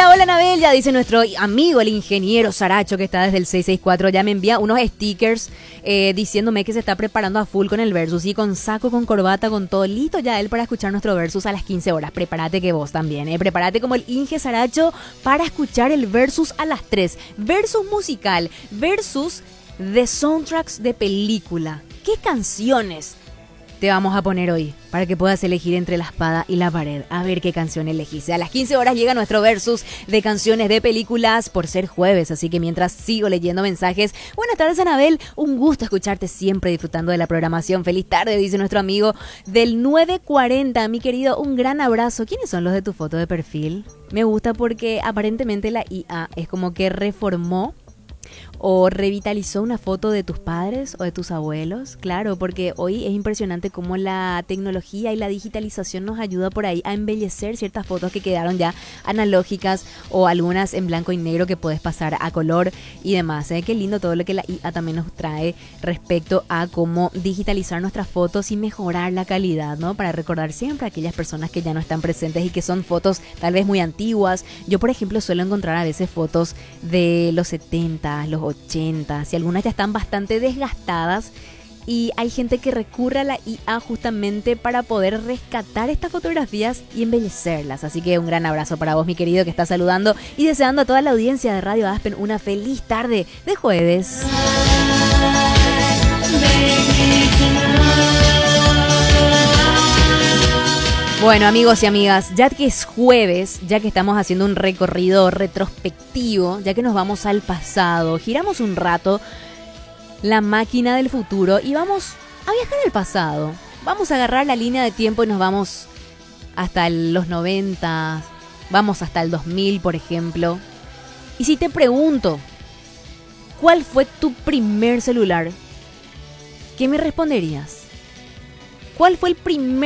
Hola Anabel, ya dice nuestro amigo el ingeniero Saracho que está desde el 664, ya me envía unos stickers diciéndome que se está preparando a full con el Versus y con saco, con corbata, con todo listo ya él para escuchar nuestro Versus a las 15 horas. Prepárate que vos también, prepárate como el Inge Saracho para escuchar el Versus a las 3. Versus musical, Versus de soundtracks de película. ¿Qué canciones te vamos a poner hoy para que puedas elegir entre la espada y la pared? A ver qué canción elegiste. A las 15 horas llega nuestro Versus de canciones de películas por ser jueves, así que mientras sigo leyendo mensajes. Buenas tardes, Anabel, un gusto escucharte siempre disfrutando de la programación. Feliz tarde, dice nuestro amigo del 940. Mi querido, un gran abrazo. ¿Quiénes son los de tu foto de perfil? Me gusta porque aparentemente la IA es como que reformó o revitalizó una foto de tus padres o de tus abuelos. Claro, porque hoy es impresionante cómo la tecnología y la digitalización nos ayuda por ahí a embellecer ciertas fotos que quedaron ya analógicas o algunas en blanco y negro que puedes pasar a color y demás. Qué lindo todo lo que la IA también nos trae respecto a cómo digitalizar nuestras fotos y mejorar la calidad, ¿no? Para recordar siempre a aquellas personas que ya no están presentes y que son fotos tal vez muy antiguas. Yo, por ejemplo, suelo encontrar a veces fotos de los 70, los 80, y algunas ya están bastante desgastadas y hay gente que recurre a la IA justamente para poder rescatar estas fotografías y embellecerlas. Así que un gran abrazo para vos, mi querido, que está saludando y deseando a toda la audiencia de Radio Aspen una feliz tarde de jueves. Bueno, amigos y amigas, ya que es jueves, ya que estamos haciendo un recorrido retrospectivo, ya que nos vamos al pasado, giramos un rato la máquina del futuro y vamos a viajar al pasado. Vamos a agarrar la línea de tiempo y nos vamos hasta los 90, vamos hasta el 2000, por ejemplo. Y si te pregunto, ¿cuál fue tu primer celular? ¿Qué me responderías? ¿Cuál fue el primer